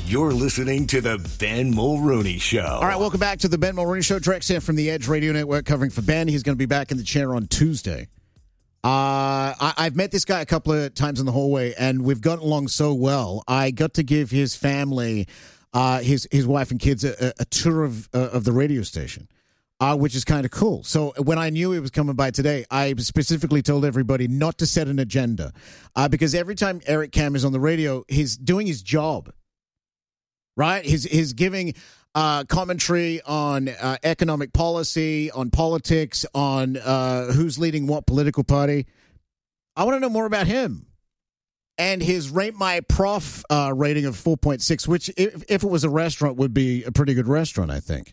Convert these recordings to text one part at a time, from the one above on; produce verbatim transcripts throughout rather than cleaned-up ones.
You're listening to the Ben Mulrooney Show. All right, welcome back to the Ben Mulrooney Show. Drex here from the Edge Radio Network covering for Ben. He's going to be back in the chair on Tuesday. Uh, I, I've met this guy a couple of times in the hallway, and we've gotten along so well. I got to give his family, uh, his his wife and kids, a, a tour of uh, of the radio station, uh, which is kind of cool. So when I knew he was coming by today, I specifically told everybody not to set an agenda, uh, because every time Eric Kam is on the radio, he's doing his job, right? He's he's giving Uh, commentary on uh, economic policy, on politics, on uh, who's leading what political party. I want to know more about him and his Rate My Prof uh, rating of four point six, which, if, if it was a restaurant, would be a pretty good restaurant, I think.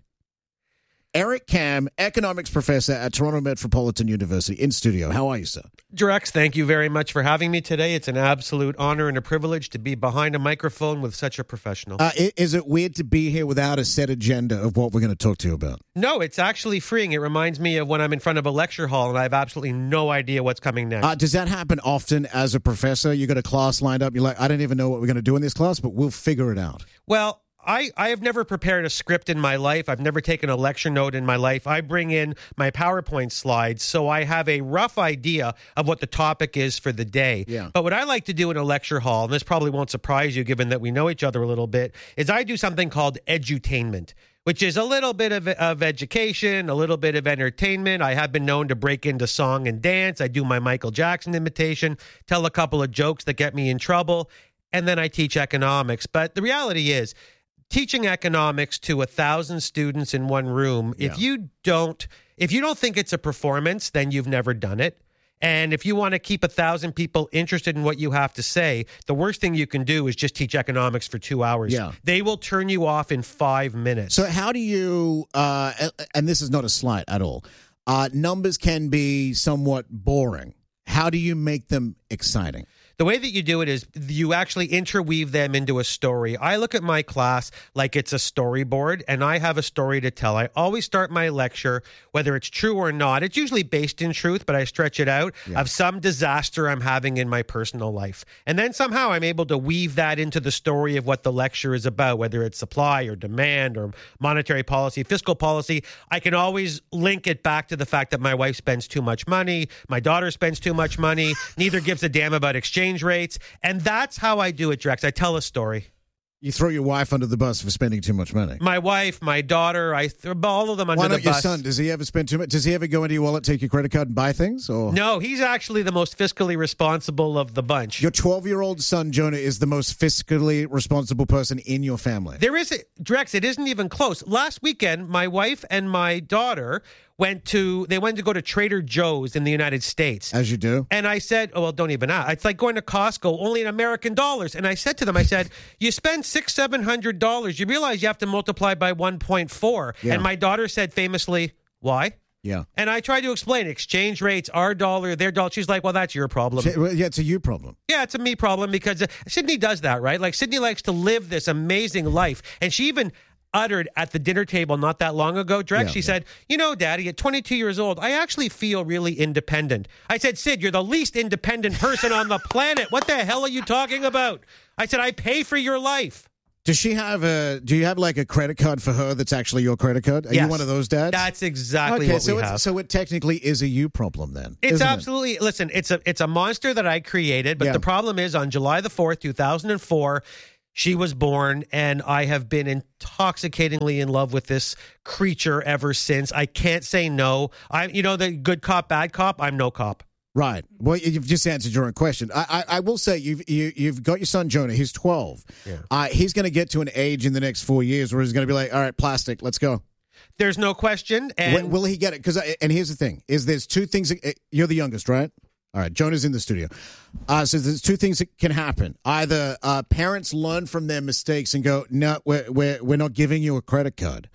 Eric Kam, economics professor at Toronto Metropolitan University, in studio. How are you, sir? Drex, thank you very much for having me today. It's an absolute honor and a privilege to be behind a microphone with such a professional. Uh, is it weird to be here without a set agenda of what we're going to talk to you about? No, it's actually freeing. It reminds me of when I'm in front of a lecture hall and I have absolutely no idea what's coming next. Uh, does that happen often as a professor? You got a class lined up, you're like, I don't even know what we're going to do in this class, but we'll figure it out. Well, I, I have never prepared a script in my life. I've never taken a lecture note in my life. I bring in my PowerPoint slides, so I have a rough idea of what the topic is for the day. Yeah. But what I like to do in a lecture hall, and this probably won't surprise you given that we know each other a little bit, is I do something called edutainment, which is a little bit of, of education, a little bit of entertainment. I have been known to break into song and dance. I do my Michael Jackson imitation, tell a couple of jokes that get me in trouble, and then I teach economics. But the reality is, teaching economics to a thousand students in one room, yeah. if you don't, if you don't think it's a performance, then you've never done it. And if you want to keep a thousand people interested in what you have to say, the worst thing you can do is just teach economics for two hours. Yeah. They will turn you off in five minutes. So how do you, uh, and this is not a slight at all, uh, numbers can be somewhat boring. How do you make them exciting? The way that you do it is you actually interweave them into a story. I look at my class like it's a storyboard, and I have a story to tell. I always start my lecture, whether it's true or not. It's usually based in truth, but I stretch it out, yeah. of some disaster I'm having in my personal life. And then somehow I'm able to weave that into the story of what the lecture is about, whether it's supply or demand or monetary policy, fiscal policy. I can always link it back to the fact that my wife spends too much money, my daughter spends too much money, neither gives a damn about exchange rates, and that's how I do it, Drex. I tell a story. You throw your wife under the bus for spending too much money. My wife, my daughter, I throw all of them under Why the not bus. Your son? Does he ever spend too much? Does he ever go into your wallet, take your credit card, and buy things? Or no, he's actually the most fiscally responsible of the bunch. Your twelve-year-old son, Jonah, is the most fiscally responsible person in your family. There is, a, Drex, it isn't even close. Last weekend, my wife and my daughter went to, they went to go to Trader Joe's in the United States. As you do. And I said, oh, well, don't even ask. It's like going to Costco, only in American dollars. And I said to them, I said, you spend six, seven hundred dollars. You realize you have to multiply by one point four. Yeah. And my daughter said famously, why? Yeah. And I tried to explain exchange rates, our dollar, their dollar. She's like, well, that's your problem. She, well, yeah, it's a you problem. Yeah, it's a me problem because uh, Sydney does that, right? Like Sydney likes to live this amazing life. And she even uttered at the dinner table not that long ago, Drex, yeah, she yeah. said, you know, Daddy, at twenty-two years old, I actually feel really independent. I said, Sid, you're the least independent person on the planet. What the hell are you talking about? I said, I pay for your life. Does she have a, do you have like a credit card for her that's actually your credit card? Are yes. you one of those dads? That's exactly okay, what so we it's, have. So it technically is a you problem then. It's isn't absolutely, it? listen, it's a it's a monster that I created, but yeah. the problem is on July the fourth, two thousand four, she was born, and I have been intoxicatingly in love with this creature ever since. I can't say no. I, you know, the good cop, bad cop, I'm no cop. Right. Well, you've just answered your own question. I, I, I will say you've you, you've got your son Jonah. He's twelve. Yeah. Uh, he's going to get to an age in the next four years where he's going to be like, all right, plastic, let's go. There's no question. And When, will he get it? Because and here's the thing: is there's two things. That, you're the youngest, right? All right, Jonah's in the studio. Uh, so there's two things that can happen. Either uh, parents learn from their mistakes and go, no, we're, we're, we're not giving you a credit card.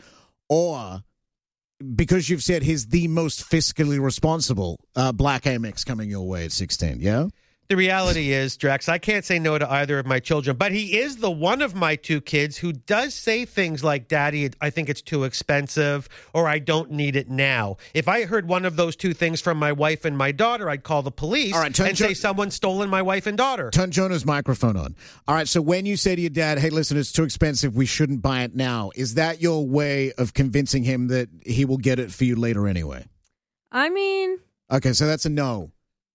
Or because you've said he's the most fiscally responsible, uh, Black Amex coming your way at sixteen, yeah? The reality is, Drex, I can't say no to either of my children, but he is the one of my two kids who does say things like, Daddy, I think it's too expensive, or I don't need it now. If I heard one of those two things from my wife and my daughter, I'd call the police All right, turn and Jo- say someone's stolen my wife and daughter. Turn Jonah's microphone on. All right, so when you say to your dad, hey, listen, it's too expensive, we shouldn't buy it now, is that your way of convincing him that he will get it for you later anyway? I mean... Okay, so that's a no.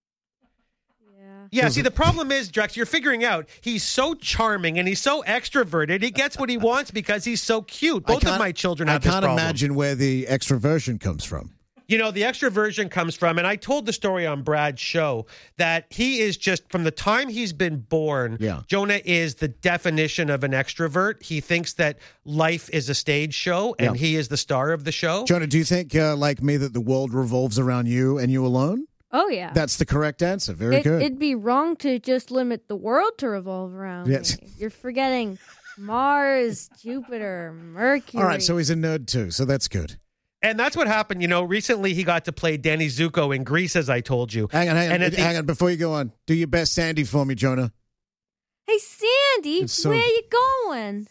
Yeah, see, the problem is, Drex, you're figuring out he's so charming and he's so extroverted. He gets what he wants because he's so cute. Both of my children have I this can't problem. imagine where the extroversion comes from. You know, the extroversion comes from, and I told the story on Brad's show, that he is just, from the time he's been born, Yeah. Jonah is the definition of an extrovert. He thinks that life is a stage show, and Yeah. he is the star of the show. Jonah, do you think, uh, like me, that the world revolves around you and you alone? Oh, yeah. That's the correct answer. Very it, good. It'd be wrong to just limit the world to revolve around Yes. me. You're forgetting Mars, Jupiter, Mercury. All right, so he's a nerd too, so that's good. And that's what happened. You know, recently he got to play Danny Zuko in Greece, as I told you. Hang on, hang on, And at the- hang on. Before you go on, do your best Sandy for me, Jonah. Hey, Sandy, It's so- where you going?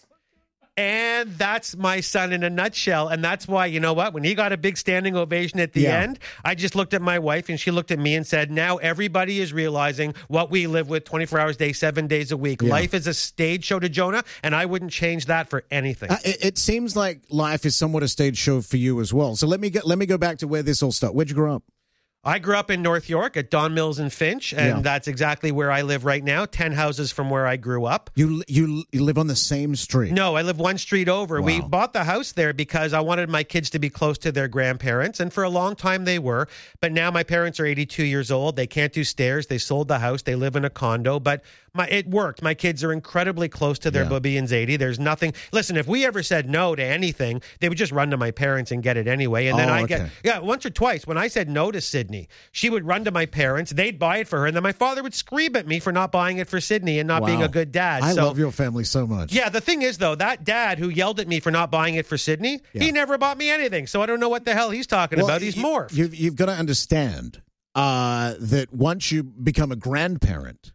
And that's my son in a nutshell. And that's why, you know what? When he got a big standing ovation at the Yeah. end, I just looked at my wife and she looked at me and said, now everybody is realizing what we live with twenty-four hours a day, seven days a week. Yeah. Life is a stage show to Jonah, and I wouldn't change that for anything. Uh, it, it seems like life is somewhat a stage show for you as well. So let me get let me go back to where this all started. Where'd you grow up? I grew up in North York at Don Mills and Finch, and Yeah. that's exactly where I live right now, ten houses from where I grew up. You you you live on the same street. No, I live one street over. We Wow. bought the house there because I wanted my kids to be close to their grandparents, and for a long time they were. But now my parents are eighty-two years old. They can't do stairs. They sold the house. They live in a condo, but my it worked. My kids are incredibly close to their Yeah. booby and Zadie. There's nothing. Listen, if we ever said no to anything, they would just run to my parents and get it anyway. And then Oh, I okay. get yeah, once or twice when I said no to Sydney, she would run to my parents. They'd buy it for her, and then my father would scream at me for not buying it for Sydney and not Wow. being a good dad. I so, love your family so much. yeah, the thing is, though, that dad who yelled at me for not buying it for Sydney, Yeah. he never bought me anything. So I don't know what the hell he's talking Well, about. He's you- morphed. You've, you've got to understand uh, that once you become a grandparent,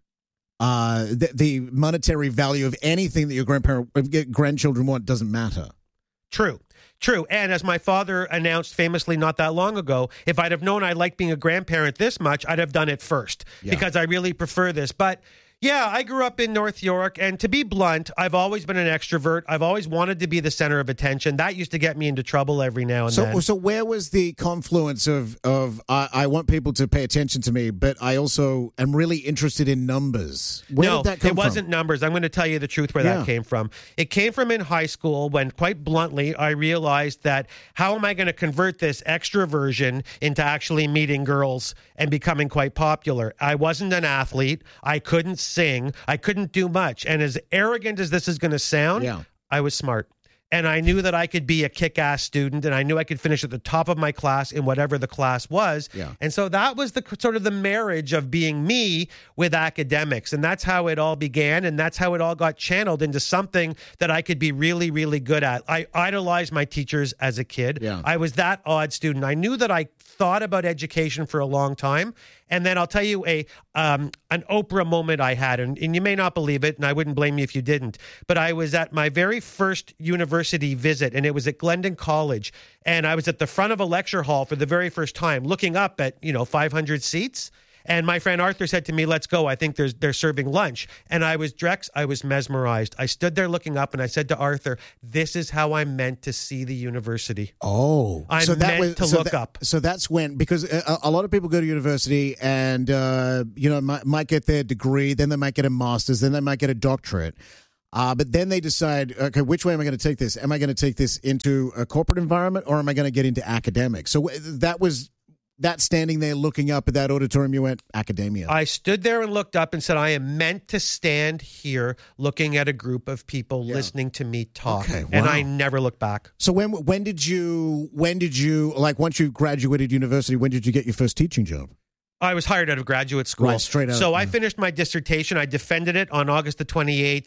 uh, the, the monetary value of anything that your grandparent grandchildren want doesn't matter. True. True. And as my father announced famously not that long ago, if I'd have known I liked being a grandparent this much, I'd have done it first Yeah. because I really prefer this. But yeah, I grew up in North York, and to be blunt, I've always been an extrovert. I've always wanted to be the center of attention. That used to get me into trouble every now and So, then. so where was the confluence of of I, I want people to pay attention to me, but I also am really interested in numbers? Where no, did that come it wasn't from? numbers. I'm going to tell you the truth where Yeah. that came from. It came from in high school when, quite bluntly, I realized that how am I going to convert this extroversion into actually meeting girls and becoming quite popular? I wasn't an athlete. I couldn't sing. I couldn't do much. And as arrogant as this is going to sound, Yeah. I was smart. And I knew that I could be a kick-ass student, and I knew I could finish at the top of my class in whatever the class was. Yeah. And so that was the sort of the marriage of being me with academics. And that's how it all began, and that's how it all got channeled into something that I could be really, really good at. I idolized my teachers as a kid. Yeah. I was that odd student. I knew that I thought about education for a long time. And then I'll tell you a um, an Oprah moment I had, and, and you may not believe it, and I wouldn't blame you if you didn't, but I was at my very first university visit, and it was at Glendon College, and I was at the front of a lecture hall for the very first time, looking up at, you know, five hundred seats. And my friend Arthur said to me, let's go. I think there's, they're serving lunch. And I was, Drex, I was mesmerized. I stood there looking up and I said to Arthur, this is how I'm meant to see the university. Oh, I'm so that meant was, to so look that- up. So that's when, because a, a lot of people go to university and, uh, you know, might, might get their degree, then they might get a master's, then they might get a doctorate. Uh, but then they decide, okay, which way am I going to take this? Am I going to take this into a corporate environment, or am I going to get into academics? So w- that was that standing there looking up at that auditorium, you went, academia. I stood there and looked up and said, I am meant to stand here looking at a group of people listening to me talk. Okay, And wow. I never looked back. So when when did you when did you like once you graduated university? When did you get your first teaching job? I was hired out of graduate school. Right, straight out, So I yeah. finished my dissertation. I defended it on August the twenty-eighth,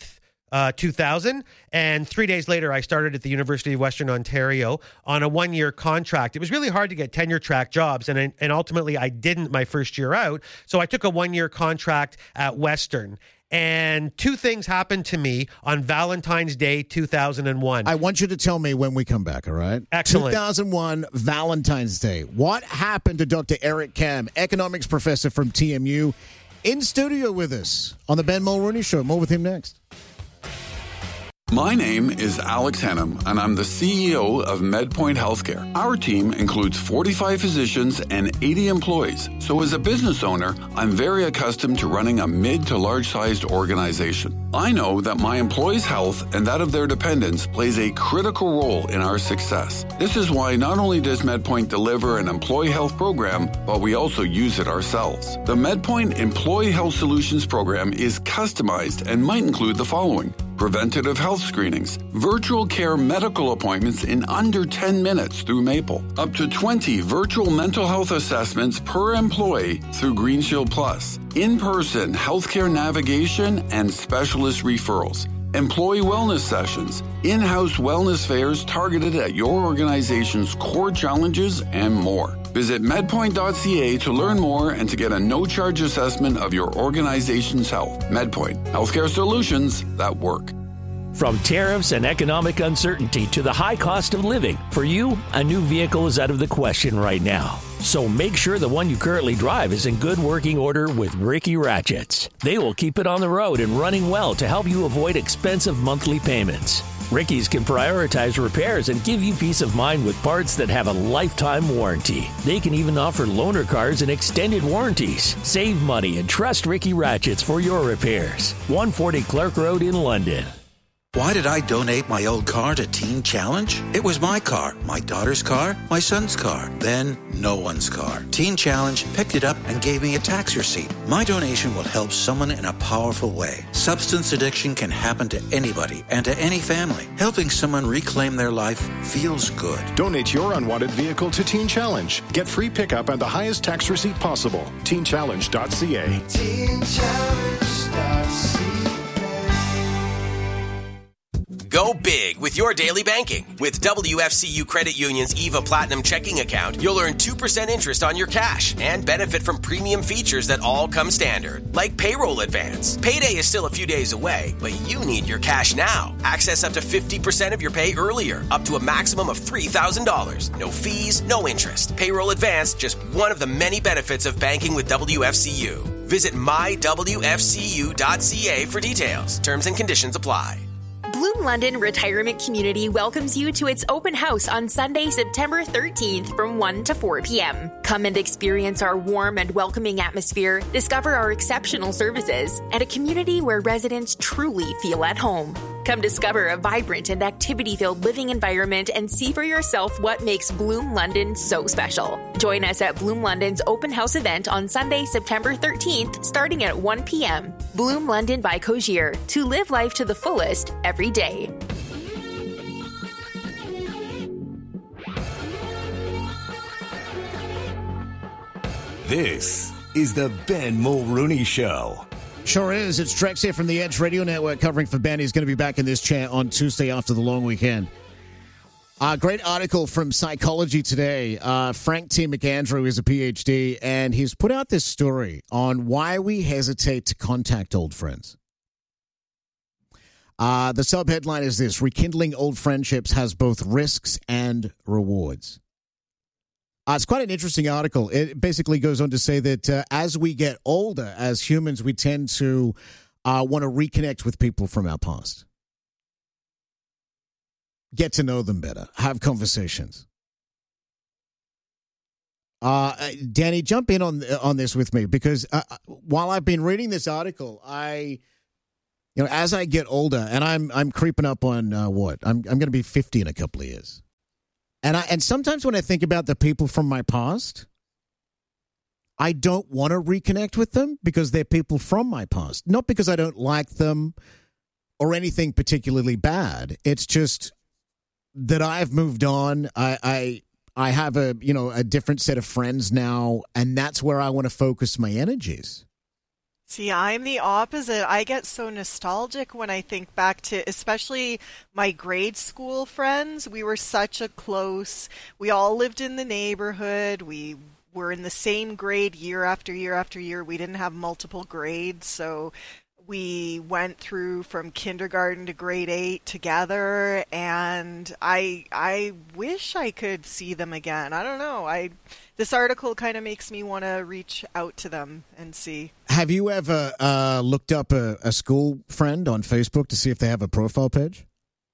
uh, two thousand. And three days later, I started at the University of Western Ontario on a one-year contract. It was really hard to get tenure-track jobs, and, and ultimately I didn't my first year out. So I took a one-year contract at Western. And two things happened to me on Valentine's Day, two thousand one. I want you to tell me when we come back, all right? Excellent. two thousand one, Valentine's Day. What happened to Doctor Eric Kam, economics professor from T M U, in studio with us on the Ben Mulrooney Show? More with him next. My name is Alex Hennum, and I'm the C E O of MedPoint Healthcare. Our team includes forty-five physicians and eighty employees. So as a business owner, I'm very accustomed to running a mid to large-sized organization. I know that my employees' health and that of their dependents plays a critical role in our success. This is why not only does MedPoint deliver an employee health program, but we also use it ourselves. The MedPoint Employee Health Solutions program is customized and might include the following: preventative health screenings, virtual care medical appointments in under ten minutes through Maple, up to twenty virtual mental health assessments per employee through GreenShield Plus, in-person healthcare navigation and specialist referrals, employee wellness sessions, in-house wellness fairs targeted at your organization's core challenges, and more. Visit medpoint dot c a to learn more and to get a no-charge assessment of your organization's health. MedPoint, healthcare solutions that work. From tariffs and economic uncertainty to the high cost of living, for you, a new vehicle is out of the question right now. So make sure the one you currently drive is in good working order with Ricky Ratchets. They will keep it on the road and running well to help you avoid expensive monthly payments. Ricky's can prioritize repairs and give you peace of mind with parts that have a lifetime warranty. They can even offer loaner cars and extended warranties. Save money and trust Ricky Ratchets for your repairs. one forty Clark Road in London. Why did I donate my old car to Teen Challenge? It was my car, my daughter's car, my son's car, then no one's car. Teen Challenge picked it up and gave me a tax receipt. My donation will help someone in a powerful way. Substance addiction can happen to anybody and to any family. Helping someone reclaim their life feels good. Donate your unwanted vehicle to Teen Challenge. Get free pickup and the highest tax receipt possible. teen challenge dot c a. teen challenge dot c a. Go big with your daily banking. With W F C U Credit Union's EVA Platinum checking account, you'll earn two percent interest on your cash and benefit from premium features that all come standard, like payroll advance. Payday is still a few days away, but you need your cash now. Access up to fifty percent of your pay earlier, up to a maximum of three thousand dollars. No fees, no interest. Payroll advance, just one of the many benefits of banking with W F C U. Visit my w f c u dot c a for details. Terms and conditions apply. Bloom London Retirement Community welcomes you to its open house on Sunday, September thirteenth from one to four p.m. Come and experience our warm and welcoming atmosphere, discover our exceptional services, and a community where residents truly feel at home. Come discover a vibrant and activity-filled living environment and see for yourself what makes Bloom London so special. Join us at Bloom London's open house event on Sunday, September thirteenth, starting at one p.m. Bloom London by Cogier, to live life to the fullest every day. This is the Ben Mulrooney Show. Sure is. It's Trex here from the Edge Radio Network covering for Ben. He's going to be back in this chair on Tuesday after the long weekend. A uh, great article from Psychology Today. Uh, Frank T. McAndrew is a P H D, and he's put out this story on why we hesitate to contact old friends. Uh, the subheadline is this: Rekindling old friendships has both risks and rewards. Uh, it's quite an interesting article. It basically goes on to say that uh, as we get older, as humans, we tend to uh, want to reconnect with people from our past. Get to know them better. Have conversations. Uh, Danny, jump in on on this with me, because uh, while I've been reading this article, I, you know, as I get older, and I'm I'm creeping up on uh, what I'm I'm going to be fifty in a couple of years. And I and sometimes when I think about the people from my past, I don't want to reconnect with them because they're people from my past. Not because I don't like them or anything particularly bad. It's just that I've moved on. I I, I have a you know a different set of friends now, and that's where I want to focus my energies. See, I'm the opposite. I get so nostalgic when I think back to, especially my grade school friends. We were such a close, we all lived in the neighborhood. We were in the same grade year after year after year. We didn't have multiple grades, so we went through from kindergarten to grade eight together, and I I wish I could see them again. I don't know. I this article kind of makes me want to reach out to them and see. Have you ever uh, looked up a, a school friend on Facebook to see if they have a profile page?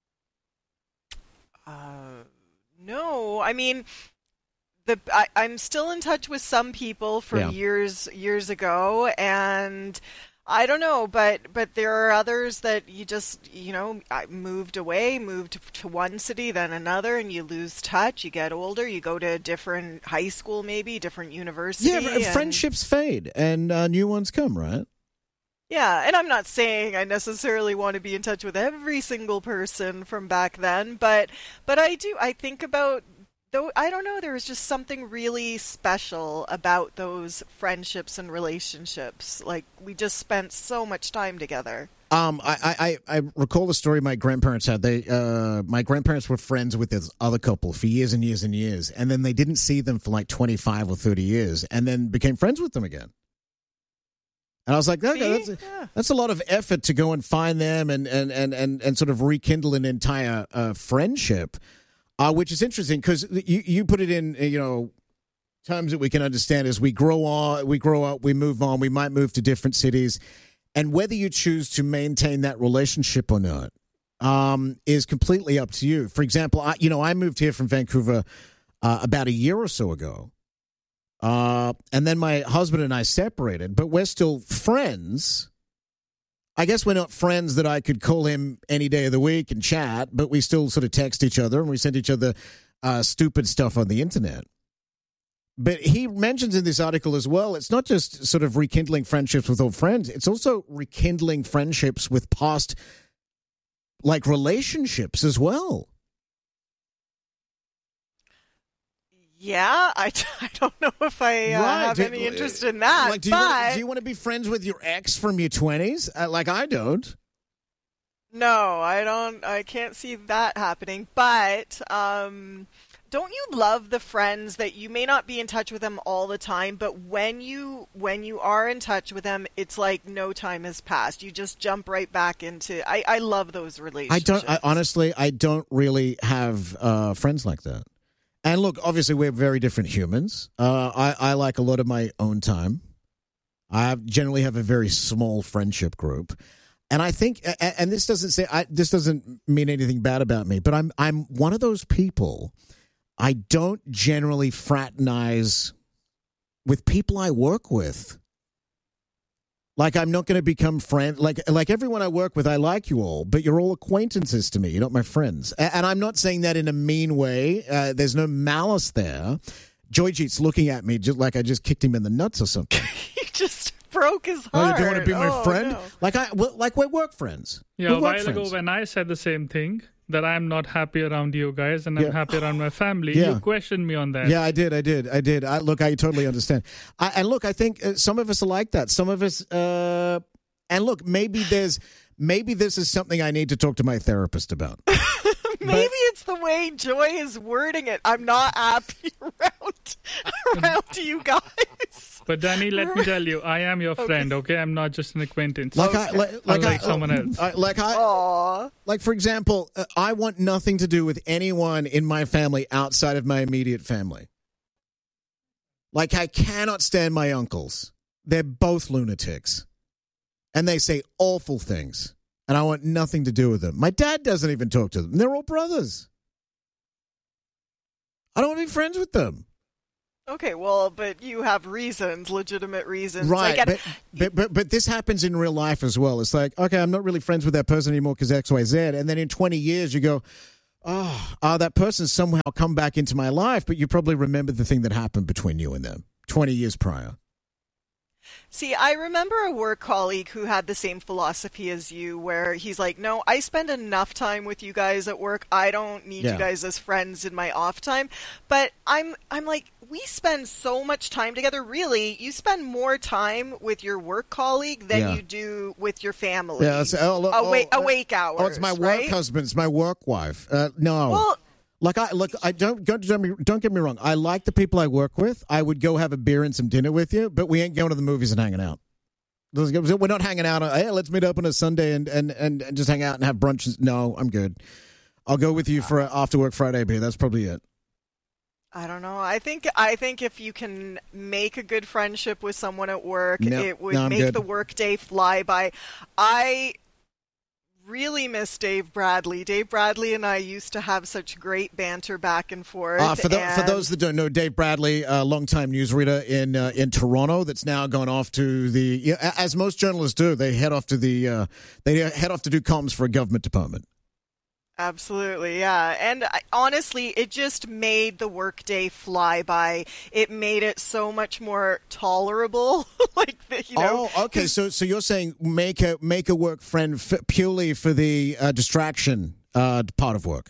Uh, no. I mean, the I, I'm still in touch with some people from Yeah. years years ago, and I don't know, but but there are others that you just, you know, I moved away, moved to one city, then another, and you lose touch. You get older, you go to a different high school, maybe different university. Yeah, and, friendships fade and uh, new ones come, right? Yeah, and I'm not saying I necessarily want to be in touch with every single person from back then, but but I do. I think about. Though I don't know, there was just something really special about those friendships and relationships. Like, we just spent so much time together. Um, I, I, I recall the story my grandparents had. They, uh, my grandparents were friends with this other couple for years and years and years, and then they didn't see them for like twenty-five or thirty years, and then became friends with them again. And I was like, okay, that's, a, Yeah. that's a lot of effort to go and find them and and and and, and sort of rekindle an entire uh, friendship. Uh, which is interesting because you, you put it in, you know, terms that we can understand as we grow on, we grow up, we move on, we might move to different cities. And whether you choose to maintain that relationship or not um, is completely up to you. For example, I, you know, I moved here from Vancouver uh, about a year or so ago. Uh, and then my husband and I separated, but we're still friends. I guess we're not friends that I could call him any day of the week and chat, but we still sort of text each other and we send each other uh, stupid stuff on the internet. But he mentions in this article as well, it's not just sort of rekindling friendships with old friends, it's also rekindling friendships with past, like, relationships as well. Yeah, I, I don't know if I uh, Right. have Do- any interest in that, Like, do you, but want, do you want to be friends with your ex from your twenties? Uh, like I don't. no, I don't. I can't see that happening. But um, don't you love the friends that you may not be in touch with them all the time, but when you when you are in touch with them, it's like no time has passed. You just jump right back into. I, I love those I relationships. don't. I, honestly, I don't really have uh, friends like that. And look, obviously, we're very different humans. Uh, I, I like a lot of my own time. I have, generally have a very small friendship group, and I think, and, and this doesn't say I, this doesn't mean anything bad about me, but I'm I'm one of those people. I don't generally fraternize with people I work with. Like, I'm not going to become friend. Like, like everyone I work with, I like you all, but you're all acquaintances to me. You're not my friends. And, and I'm not saying that in a mean way. Uh, there's no malice there. Joyjeet's looking at me just like I just kicked him in the nuts or something. You just broke his Oh, heart. you don't want to be my Oh, friend? no. Like I, well, like we're work friends. Yeah, we're a work while friends. ago when I said the same thing, that I'm not happy around you guys and Yeah. I'm happy around my family, Yeah. you questioned me on that. Yeah, I did. I did. I did. I, look, I totally understand. I, and look, I think uh, some of us are like that. Some of us, uh, and look, maybe there's, maybe this is something I need to talk to my therapist about. Maybe it's the way Joy is wording it. I'm not happy around around you guys. But Danny, let me tell you, I am your friend, okay? I'm not just an acquaintance. Like I, like, like Unlike I, someone else. I, like I, Aww. like for example, uh, I want nothing to do with anyone in my family outside of my immediate family. Like, I cannot stand my uncles. They're both lunatics, and they say awful things, and I want nothing to do with them. My dad doesn't even talk to them. They're all brothers. I don't want to be friends with them. Okay, well, but you have reasons, legitimate reasons. I Right, get but, it. but, but but this happens in real life as well. It's like, okay, I'm not really friends with that person anymore because X, Y, Z. And then in twenty years, you go, oh, oh, that person's somehow come back into my life, but you probably remember the thing that happened between you and them twenty years prior. See, I remember a work colleague who had the same philosophy as you, where he's like, no, I spend enough time with you guys at work. I don't need Yeah. you guys as friends in my off time. But I'm I'm like, we spend so much time together. Really, you spend more time with your work colleague than Yeah. you do with your family. Yeah, it's, oh, look, awake, oh, awake hours. Oh, it's my work right? husband. It's my work wife. Uh, no. Well, Like I look, I don't don't get me don't get me wrong. I like the people I work with. I would go have a beer and some dinner with you, but we ain't going to the movies and hanging out. We're not hanging out. On, hey, let's meet up on a Sunday and, and, and, and just hang out and have brunch. No, I'm good. I'll go with you for an after work Friday beer. That's probably it. I don't know. I think I think if you can make a good friendship with someone at work, No, it would no, I'm make good. the work day fly by. I really miss Dave Bradley. Dave Bradley and I used to have such great banter back and forth. Uh, for, the, for and- those that don't know, Dave Bradley, a longtime newsreader in uh, in Toronto, that's now gone off to the yeah, as most journalists do. They head off to the uh, they head off to do comms for a government department. Absolutely, yeah. And I, honestly, it just made the workday fly by. It made it so much more tolerable. like, the, you know. Oh, okay. So, so you're saying make a make a work friend f- purely for the uh, distraction uh, part of work.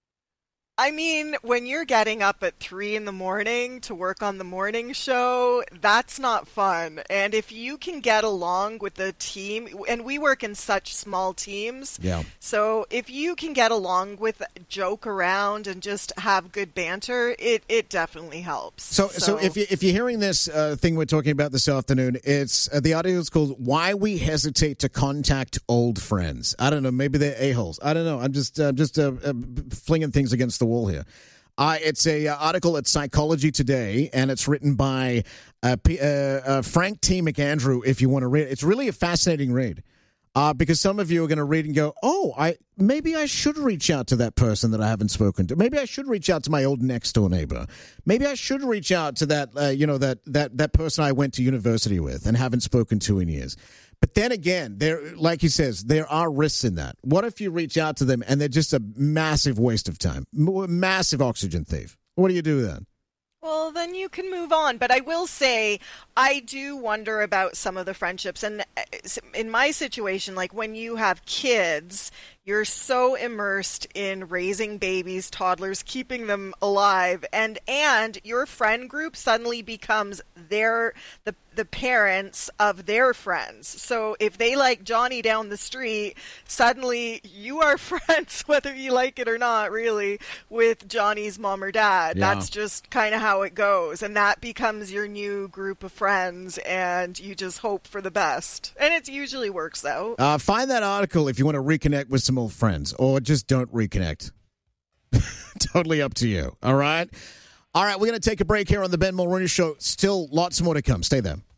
I mean, when you're getting up at three in the morning to work on the morning show, that's not fun. And if you can get along with the team, and we work in such small teams, Yeah. so if you can get along with, joke around, and just have good banter, it, it definitely helps. So, so, if you if you're hearing this uh, thing we're talking about this afternoon, it's uh, the audio is called "Why We Hesitate to Contact Old Friends." I don't know. Maybe they're a-holes. I don't know. I'm just uh, just uh, uh, flinging things against the wall here. Uh, it's a uh, article at Psychology Today, and it's written by uh, P- uh, uh, Frank T. McAndrew. If you want to read it, it's really a fascinating read. Uh, because some of you are going to read and go, oh, I maybe I should reach out to that person that I haven't spoken to. Maybe I should reach out to my old next door neighbor. Maybe I should reach out to that, uh, you know, that that that person I went to university with and haven't spoken to in years. But then again, there, like he says, there are risks in that. What if you reach out to them and they're just a massive waste of time, M- massive oxygen thief? What do you do then? Well, then you can move on. But I will say, I do wonder about some of the friendships. And in my situation, like when you have kids, you're so immersed in raising babies, toddlers, keeping them alive, and and your friend group suddenly becomes their the the parents of their friends. So if they like Johnny down the street, suddenly you are friends, whether you like it or not, really, with Johnny's mom or dad. Yeah. That's just kind of how it goes, and that becomes your new group of friends, and you just hope for the best, and it usually works out. Uh, find that article if you want to reconnect with some old friends, or just don't reconnect. Totally up to you. All right? All right, we're going to take a break here on the Ben Mulroney Show. Still lots more to come. Stay there.